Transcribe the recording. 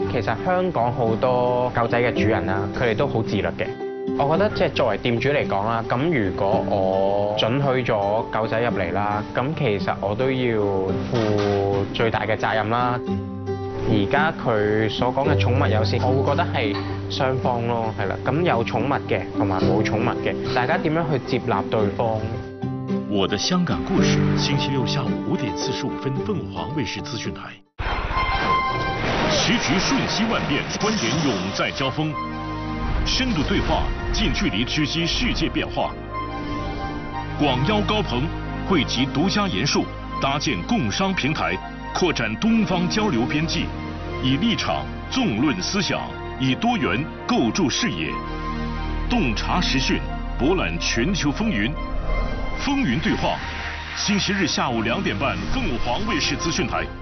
其實香港好多狗仔嘅主人啦，佢哋都好自律嘅。我覺得即係作為店主嚟講啦，咁如果我准許咗狗仔入嚟啦，咁其實我都要負最大嘅責任啦。而家佢所講嘅寵物友善，我會覺得係雙方咯，係啦。咁有寵物嘅同埋冇寵物嘅，大家點樣去接納對方？ 我的香港故事，星期六下午5點45分，鳳凰衛視資訊台。時局瞬息萬變，觀點永在交鋒，深度對話，近距離直擊世界變化。廣邀高朋，匯集獨家言述，搭建共商平台，擴展東方交流邊際，以立場縱論思想，以多元構築視野，洞察時訊，博覽全球風雲。風雲對話，星期日下午2點半，鳳凰衛視資訊台。